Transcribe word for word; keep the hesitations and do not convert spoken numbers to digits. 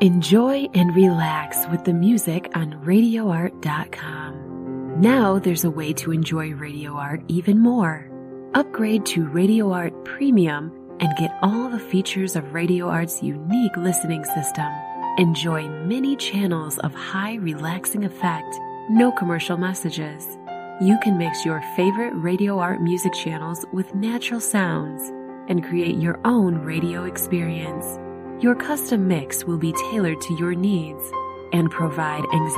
Enjoy and relax with the music on radio art dot com. Now there's a way to enjoy Radio Art even more. Upgrade to Radio Art Premium and get all the features of Radio Art's unique listening system. Enjoy many channels of high relaxing effect, no commercial messages. You can mix your favorite Radio Art music channels with natural sounds and create your own radio experience. Your custom mix will be tailored to your needs and provide anxiety